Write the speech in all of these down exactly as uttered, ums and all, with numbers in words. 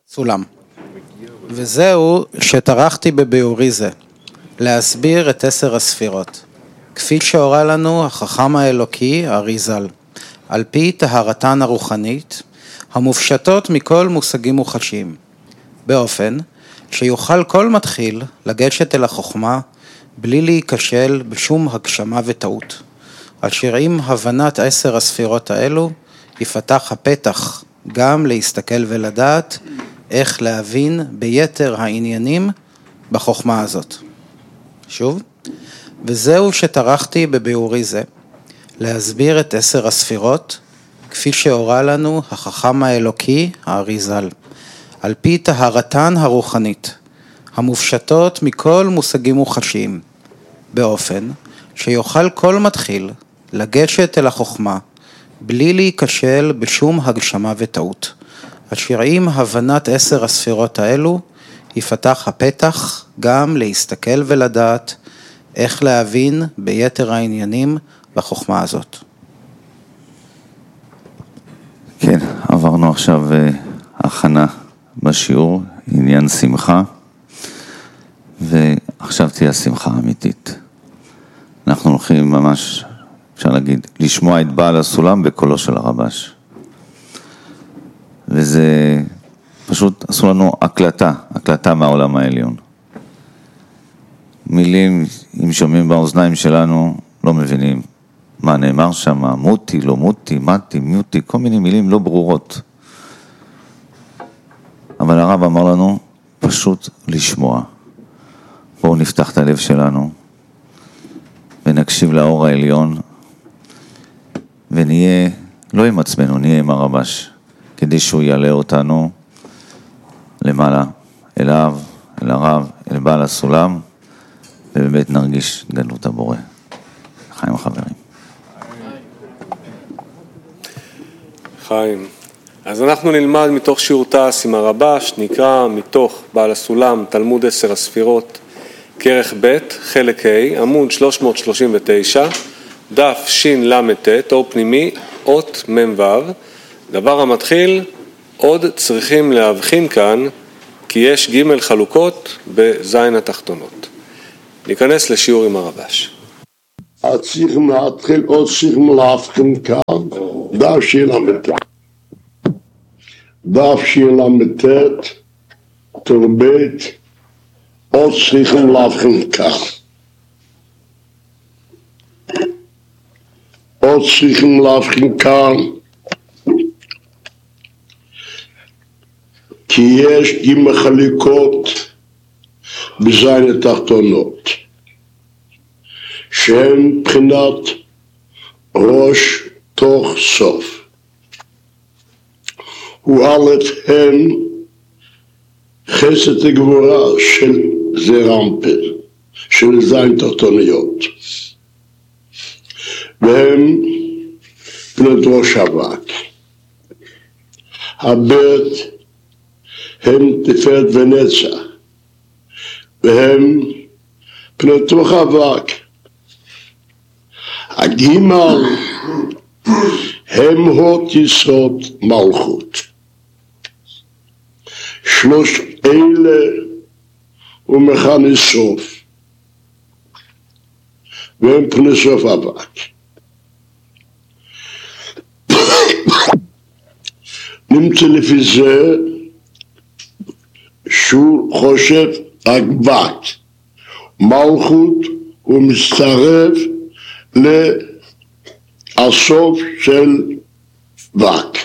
סולם. וזהו שטרחתי בביאורי זה, להסביר את עשר הספירות, כפי שהורה לנו החכם האלוקי אריז"ל, על פי טהרתן הרוחנית, המופשטות מכל מושגים מוחשיים, באופן שיוכל כל מתחיל לגשת אל החוכמה, בלי להיכשל בשום הגשמה וטעות, אשר עם הבנת עשר הספירות האלו, יפתח הפתח גם להסתכל ולדעת איך להבין ביתר העניינים בחוכמה הזאת. שוב, וזהו שטרחתי בביאורי זה, להסביר את עשר הספירות, כפי שהורה לנו החכם האלוקי האריז"ל, על פי טהרתן הרוחנית, המופשטות מכל מושגים מוחשיים, באופן שיוכל כל מתחיל לגשת אל החוכמה, בלי להיכשל בשום הגשמה וטעות, אשר עם הבנת עשר הספירות האלו, יפתח הפתח גם להסתכל ולדעת איך להבין ביתר העניינים בחוכמה הזאת. כן, עברנו עכשיו הכנה בשיעור, עניין שמחה, ועכשיו תהיה שמחה אמיתית. אנחנו הולכים ממש, אפשר להגיד, לשמוע את בעל הסולם בקולו של הרבש. וזה פשוט עשו לנו הקלטה, הקלטה מהעולם העליון. מילים, אם שומעים באוזניים שלנו, לא מבינים מה נאמר שם, מותי, לא מותי, מתי, מיותי, כל מיני מילים לא ברורות. אבל הרב אמר לנו, פשוט לשמוע. בואו נפתח את הלב שלנו, ונקשיב לאור העליון, ונהיה, לא עם עצמנו, נהיה עם הרבש, כדי שהוא יעלה אותנו למעלה, אליו, אל הרב, אל בעל הסולם, ובאמת נרגיש גדלות הבורא. חיים החברים. חיים. אז אנחנו נלמד מתוך שיעור תעש עם הרבש, נקרא מתוך בעל הסולם, תלמוד עשר הספירות, כרך ב', חלק ה', עמוד שלוש מאות שלושים ותשע, דף של"ט, אור פנימי, אות מ"ו. דבר המתחיל, עוד צריכים להבחין כאן, כי יש ג' חלוקות בזין התחתונות. ניכנס לשיעור עם הרבש. צריכים להתחיל, עוד צריכים להבחין כאן, דף של"ט. דף של"ט, תרבית, עוד צריכים להבחין כאן. עוד צריכים להבחין כאן, כי יש ג' חלוקות בזין התחתונות, שהן מבחינת ראש תוך סוף. הוא א' הם חסד הגבורה של זרמפל, של זין תחתוניות, והם בנות ראש אבק. הבית הם תפארת ונצח, והם בנות רוח אבק. הגימל הם הות יסוד מלכות. שלוש אלה ומכני סוף, והם פני סוף אבק. נמצא לפי זה שהוא חושב אבק, מלכות הוא מצטרף לסוף של בק.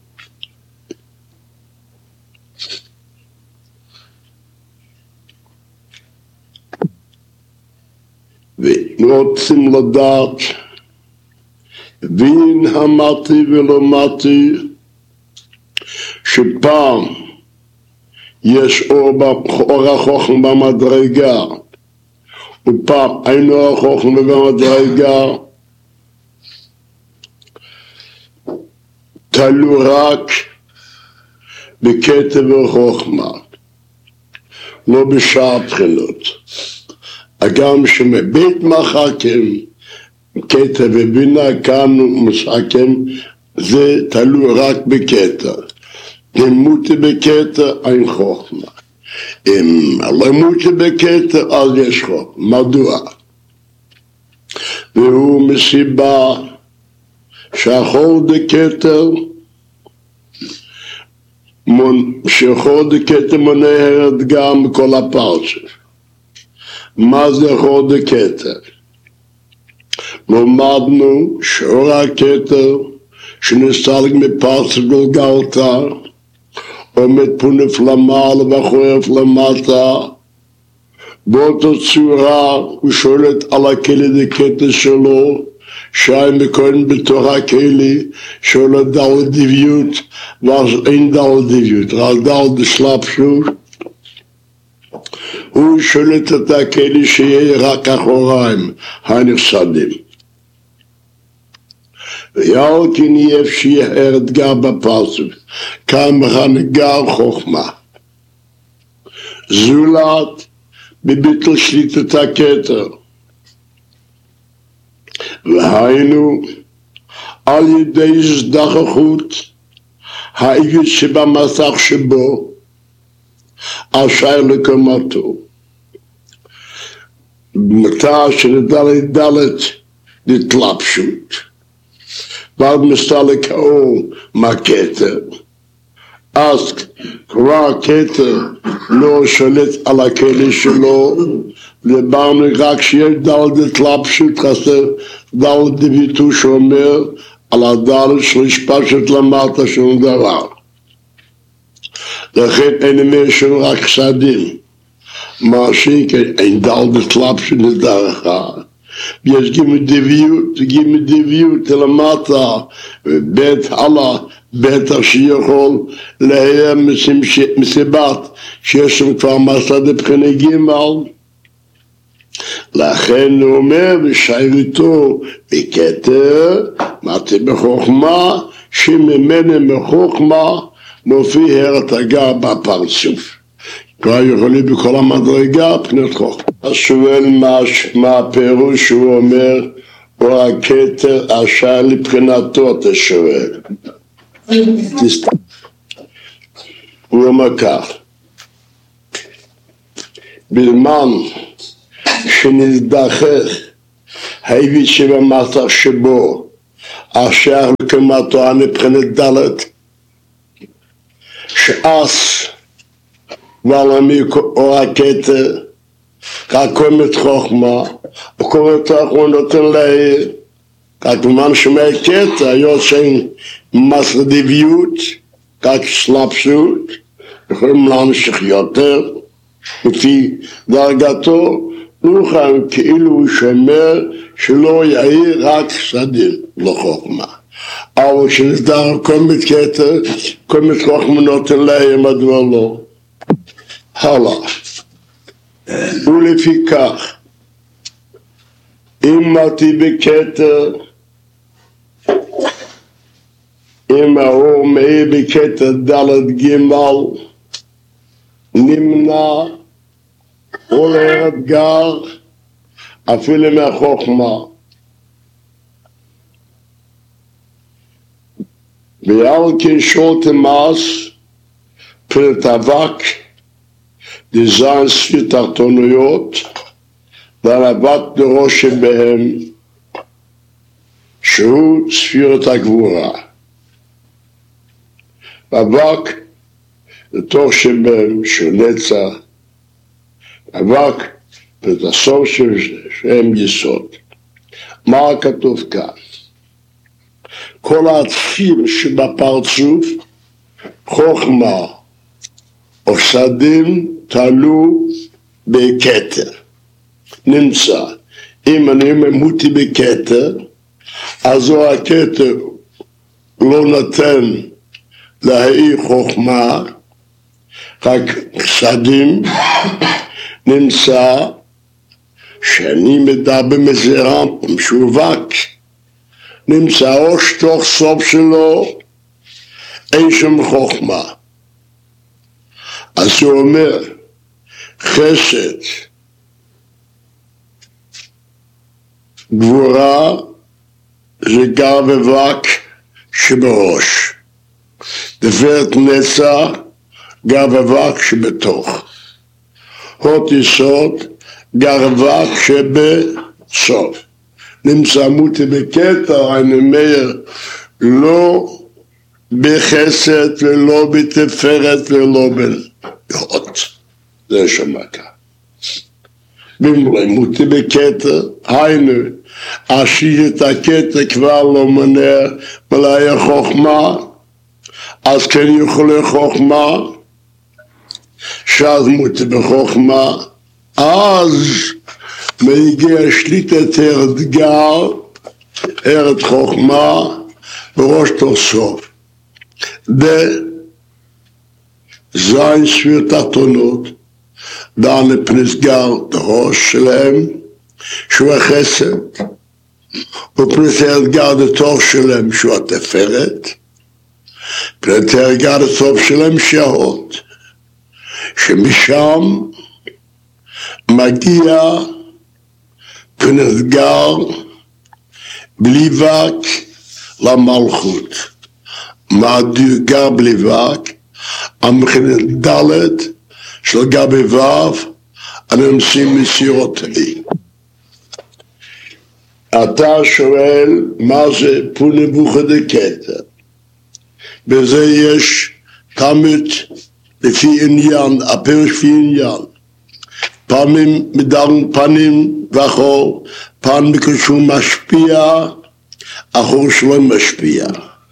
ורוצים לדעת בין המתי ולא מתי, שפעם יש אור, אור החוכם במדרגה, ופעם אין אור החוכם במדרגה, תלו רק בקטע וחוכמה, לא בשאר בחינות. אגם שמבית מחכים, קטע ובינה כאן מסכים, זה תלוי רק בקטע. אם מוטי בכתר אין חוכמה. אם לא מוטי בכתר אז יש חוכמה. מדוע? והוא מסיבה שהחור דכתר שחור דכתר מונהרת גם מכל הפרצוף. מה זה חור דכתר? למדנו שאור הכתר שנסתלק מפרצוף גולגלתה עומד פונף למעלה וחורף למטה, באותה צורה הוא שולט על הכלי דכתר שלו, שי מקוין בתוך הכלי שולט דל דביות, ואז אין דל דביות, רק דל דסלאפשות. הוא שולט את הכלי שיהיה רק אחוריים הנכסדים. ויאל כן יהיה שיהיה אתגר בפרצוף, כאן נגר חוכמה. זולת בביטול שליטת הכתר. והיינו על ידי הזדחכות העיגות שבמסך שבו אשר לקומתו. מתי שנדלת דלת נתלבשות. ועד מסתלק האור מהכתר. אז כבר הכתר לא שולט על הכלי שלו, דיברנו רק שיש דלת התלבשות, חסר דלת דביטו שאומר על הדלת של השפשת למטה שום דבר. לכן אין אומר שום רק חסדים. מה שכן אין דלת התלבשות לדרכה. יש גימי דביות, גימי דביות למטה, בית הלאה, בית שיכול להייה מסיבת שיש שם כבר מסע דבחיני גימל. לכן הוא אומר בשיירתו בכתר, מתי בחוכמה, שממנה מחוכמה מופיע הרתגה בפרצוף. כבר יכולים בכל המדרגה פנות חוכמה. אז שואל מה הפירוש שהוא אומר, או הכתר אשר לבחינתו אתה שואל. הוא אומר כך, בזמן שנזדחך העיבוד שבמסך שבו אשר לקומתו הנבחינת דלת, שאז ועלמי או הכתר רק קומת חוכמה וקומת חוכמה נותן להעיר רק במן שמי כתר יוצאים מסר דביות רק סלאפשות יכולים להמשיך יותר לפי דרגתו נוכל כאילו הוא שומר שלא יעיר רק חסדים לחוכמה אבל כשנסדר קומת כתר קומת חוכמה נותן להעיר מדוע לא הלאה. ולפיכך, אם מתי בכתר, אם האור מאיר בכתר דלת גימל, נמנע עולה אתגר אפילו מהחוכמה. ועל כן שולטם אז פרט אבק דזיין ספיר תחתוניות והנבט דרוש שבהם שהוא ספירת הגבורה. אבק לתוך שבהם שהוא נצח, אבק ותסוף שהם יסוד. מה כתוב כאן? כל העצפיר שבפרצוף חוכמה או שדים תלו בכתר. נמצא, אם אני ממותי בכתר, אז הוא הכתר לא נותן להעיר חוכמה, רק שדים. נמצא שאני מדבר מזרם משווק, נמצא או שתוך סוף שלו אין שם חוכמה. אז הוא אומר חסד גבורה זה גר ובק שבראש. תפארת נצח, גר אבק שבתוך. הות יסוד, גר אבק שבסוף. נמצא מותי בקטע, אני אומר, לא בחסד ולא בתפארת ולא בהות. זה שמקה. במותי בקטע, היינו, אשיר את הקטע כבר לא מנע, ולא היה חוכמה, אז כן יכולה חוכמה, שאז מותי בחוכמה, אז מגיע שליטת ארד גר, ארד חוכמה, בראש תוסוף. בזין ספיר תחתונות, דן לפנסגר דרוש שלהם, שהוא החסד, ופנס ארגר דתור שלהם, שהוא התפארת, פנס ארגר דתור שלהם, שהות, שמשם מגיע פנסגר בלי וק למלכות. מה דרגה בלי וק? המכנת דלת של גבי וו, הנמסים מסירותי. אתה שואל מה זה פונבוכה דקטע. בזה יש תמיד לפי עניין, הפירוש לפי עניין. פעמים מדברים פנים ואחור, פעם כשהוא משפיע, אחור שלא משפיע.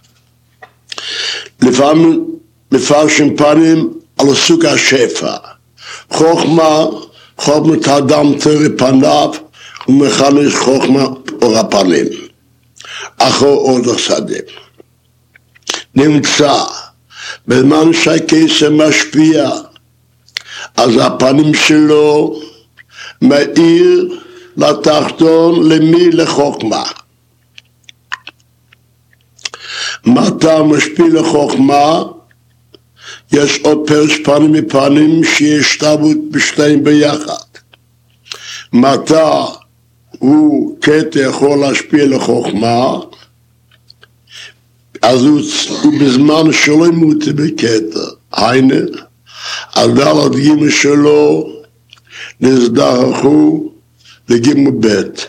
לפעמים מפרשים פנים על סוג השפע. חוכמה, חוכמת האדם תראה פניו, ומכנס חוכמה אור הפנים. אחור עוד השדה. נמצא, בזמן שהכסף משפיע, אז הפנים שלו מאיר לתחתון למי? לחוכמה. מתי משפיע לחוכמה? יש עוד פרש פנים מפנים שיש תרבות בשתיים ביחד. מתי הוא קטע יכול להשפיע לחוכמה? אז הוא, הוא בזמן שלא ימותי בקטע. היינה, הדלת גימל שלו נזדרכו לגימל בית.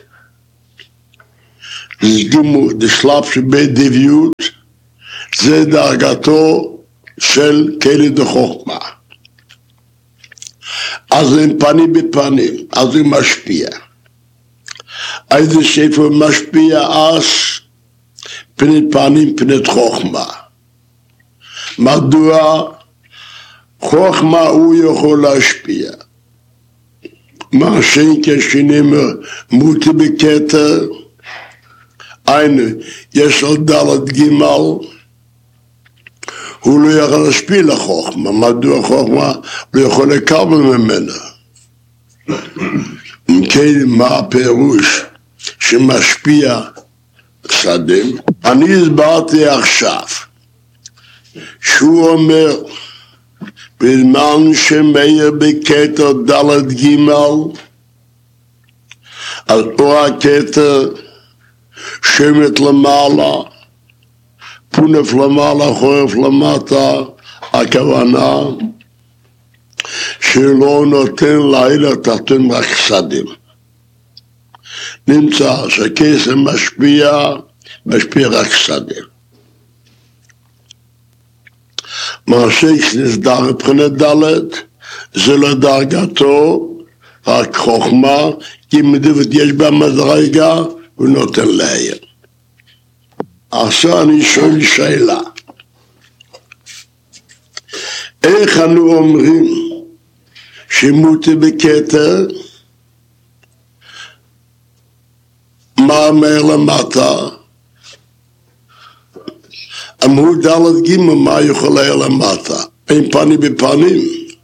זה גימל, זה שלב של בית דביות, זה דרגתו של כלי דחוכמה. אז הם פנים בפנים, אז הוא משפיע. איזה שפר משפיע אז פני פנים פני חוכמה. מדוע? חוכמה הוא יכול להשפיע. מה שאין כשנאמר מותי בקטע, היינו, יש עוד דלת גימל, הוא לא יכול להשפיע לחוכמה. מדוע חוכמה לא יכול לקבל ממנה? אם כן, מה הפירוש שמשפיע שדים? אני הסברתי עכשיו שהוא אומר בזמן שמאיר בקטע דלת גימל, אז אור הקטע שמת למעלה, פונף למעלה, חורף למטה, הכוונה שלא נותן לילה תחתון רק שדים. נמצא שהכסף משפיע, משפיע רק שדים. מה שנסדר מבחינת דלת, זה לא דרגתו, רק חוכמה, כי מדוות יש בה מדרגה, הוא נותן להם. עכשיו אני שואל שאלה, איך אנו אומרים שמותי בקטע, מה אומר למטה? אמרו דלת גימל, מה יכול היה למטה? אין פנים בפנים.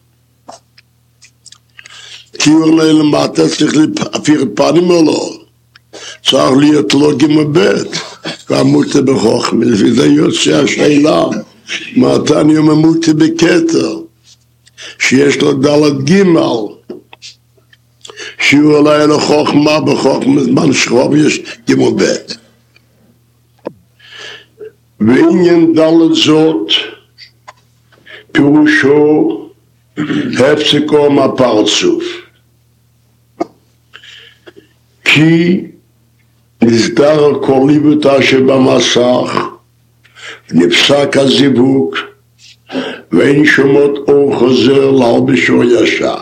כי הוא עולה למטה, צריך להפיר פנים או לא? צריך להיות לו גימל בית. והמותי בחוכמה, לפי זה יוצא השאלה, מתי אני אומר מותי בקטע, שיש לו דלת גימל, שהוא עולה לחוכמה, בחוכמה זמן שחום יש גימל בית. בעניין דלת זאת, פירושו הפסקו מהפרצוף. כי נסדר הקוליבותה שבמסך, נפסק הזיווג, ואין שומעות אור חוזר להלביש אור ישר.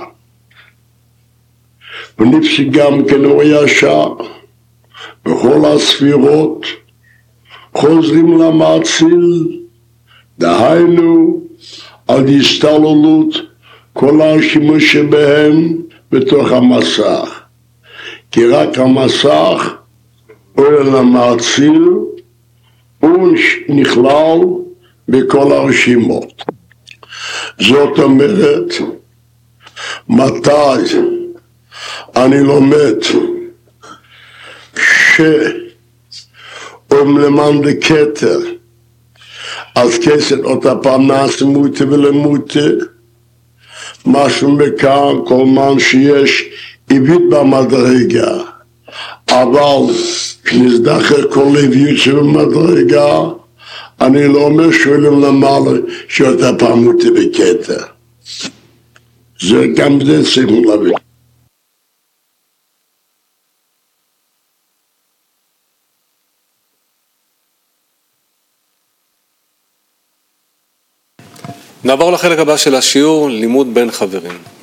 ונפסק גם כן אור ישר, וכל הספירות חוזרים למציל, דהיינו על הסתללות כל השימוש שבהם בתוך המסך. כי רק המסך עולה למציל, הוא נכלל בכל הרשימות. זאת אומרת, מתי אני לומד שאום למען דקטר, אז כסת אותה פרנס מוטה ולמוטה, משהו מכאן, כל מן שיש עיבית במדרגה, אבל כשנזדחר כל לביות שבמדרגה, אני לא אומר שואלים למעלה שאותה פעמותי בקטע. זה גם זה צריכים להבין. נעבור לחלק הבא של השיעור, לימוד בין חברים.